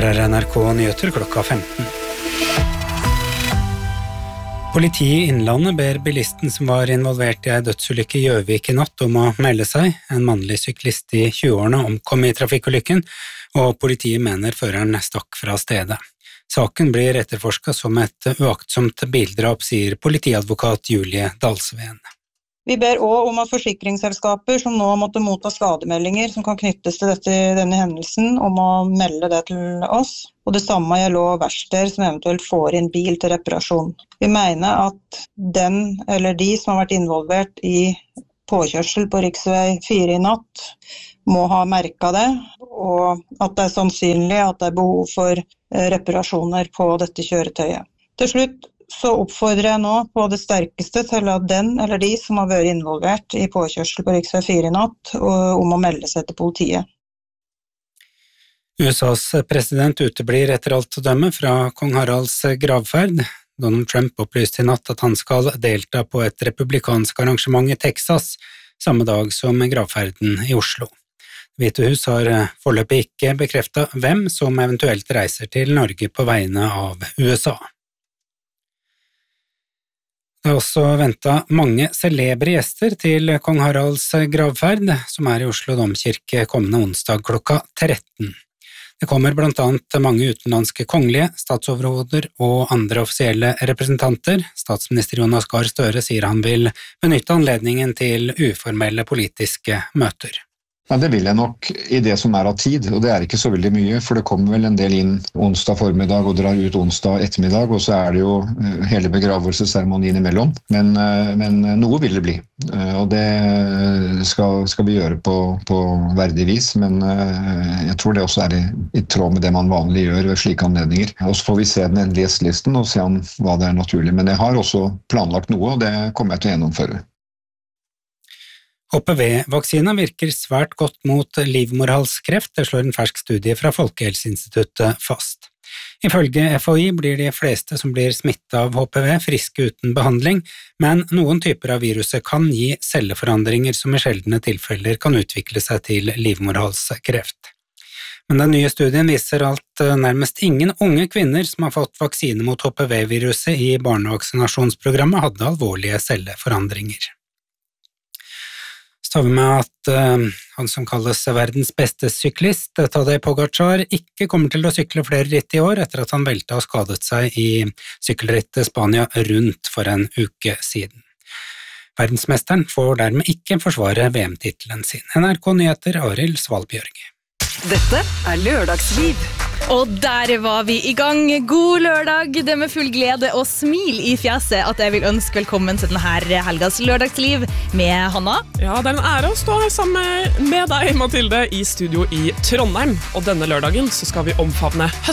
Her NRK Nyheter klokka 15. Politiet i Innlandet ber bilisten som var involvert i en dødsulykke i Gjøvik i natt om å melde seg. En mannlig syklist i 20-årene omkom i trafikkulykken, og politiet mener føreren stakk fra stedet. Saken blir etterforsket som et uaktsomt bildrap, sier politiadvokat Julie Dalsveen. Vi ber også om at forsikringsselskaper som nå måtte motta skademeldinger som kan knyttes til denne hendelsen, om å melde det til oss. Og det samme gjelder også verksteder som eventuelt får inn bil til reparasjon. Vi mener at den eller de som har vært involvert i påkjørsel på riksvei 4 i natt, må ha merket det, og at det er sannsynlig at det er behov for reparasjoner på dette kjøretøyet. Til slutt så oppfordrer jeg nå på det sterkeste til at den eller de som har vært involvert i påkjørsel på riksvei 4 i natt, om å melde seg til politiet. USAs president uteblir etter alt å dømme fra kong Haralds gravferd. Donald Trump opplyste i natt at han skal delta på et republikansk arrangement i Texas, samme dag som gravferden i Oslo. Hvite hus har foreløpig ikke bekreftet hvem som eventuelt reiser til Norge på vegne av USA. Det er også ventet mange celebre gjester til kong Haralds gravferd, som er i Oslo domkirke kommende onsdag klokka 13. Det kommer blant annet mange utenlandske kongelige, statsoverhoder og andre offisielle representanter. Statsminister Jonas Gahr Støre sier han vil benytte anledningen til uformelle politiske møter. Ja, det vil jeg nok i det som er av tid, og det er ikke så veldig mye, for det kommer vel en del inn onsdag formiddag og drar ut onsdag ettermiddag, og så er det jo hele begravelsesseremonien imellom. Men noe vil det bli, og det skal vi gjøre på verdig vis, men jeg tror det også er i tråd med det man vanlig gjør ved slike anledninger. Og så får vi se den endelige gjestelisten og se om hva det er naturlig, men jeg har også planlagt noe, og det kommer jeg til å gjennomføre. HPV-vaksinen virker svært godt mot livmorhalskreft, det slår en fersk studie fra Folkehelseinstituttet fast. Ifølge FHI blir de fleste som blir smittet av HPV friske uten behandling, men noen typer av viruset kan gi celleforandringer som i sjeldne tilfeller kan utvikle seg til livmorhalskreft. Men den nye studien viser at nærmest ingen unge kvinner som har fått vaksine mot HPV-viruset i barnevaksinasjonsprogrammet hadde alvorlige celleforandringer. Staver med at han som kalles verdens beste syklist, Tadej Pogačar, ikke kommer til å sykle flere ritt i år etter at han veltet og skadet seg i sykkelrittet Spania rundt for en uke siden. Verdensmesteren får dermed ikke forsvare VM-titelen sin. NRK Nyheter, Arild Svalbjørg. Dette er Lørdagsliv. Og der var vi i gang. God lørdag, det med full glede og smil i fjeset at jeg vil ønske velkommen til denne helgas Lørdagsliv med Hanna. Ja, det er en ære å stå her sammen med deg, Mathilde, i studio i Trondheim. Og denne lørdagen så skal vi omfavne